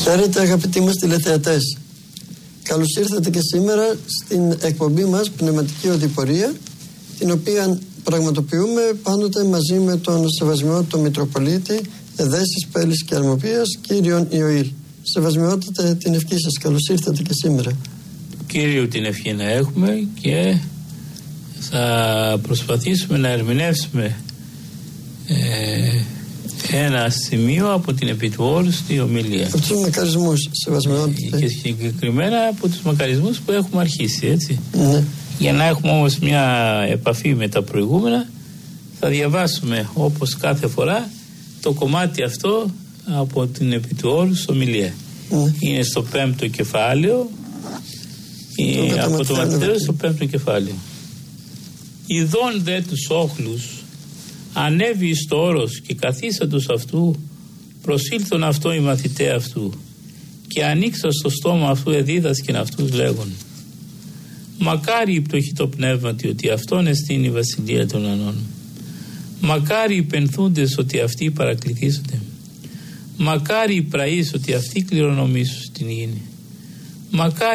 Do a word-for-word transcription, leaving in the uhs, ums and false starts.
Χαίρετε αγαπητοί μας τηλεθεατές. Καλώς ήρθατε και σήμερα στην εκπομπή μας Πνευματική Οδηπορία, την οποία πραγματοποιούμε πάντοτε μαζί με τον Σεβασμιότατο Μητροπολίτη Εδέσης, Πέλης και Αρμοπίας, κύριον Ιωήλ. Σεβασμιότατε, την ευχή σας. Καλώς ήρθατε και σήμερα. Κύριου την ευχή να έχουμε και θα προσπαθήσουμε να ερμηνεύσουμε ε, ένα σημείο από την επί του όρου στη ομιλία. Από τους μακαρισμούς, Σεβασμιότατε. Και συγκεκριμένα από τους μακαρισμούς που έχουμε αρχίσει, έτσι. Ναι. Για να έχουμε όμως μια επαφή με τα προηγούμενα, θα διαβάσουμε όπως κάθε φορά το κομμάτι αυτό από την επί του όρου ομιλία. Ναι. Είναι στο πέμπτο κεφάλαιο, το από το Ματθαίο στο πέμπτο κεφάλαιο. Ιδών δε τους όχλους ανέβη εις το όρος και καθίσαντος αυτού προσήλθον αυτό οι μαθηταί αυτού και ανοίξα στο στόμα αυτού εδίδασκεν αυτούς λέγον: μακάρι η πτωχή το πνεύματι ότι αυτόν εστίν η βασιλεία των ουρανών. Μακάρι οι πενθούντες ότι αυτοί παρακληθήσονται. Μακάρι οι πραείς ότι αυτοί κληρονομήσουν την γη. Μακάρι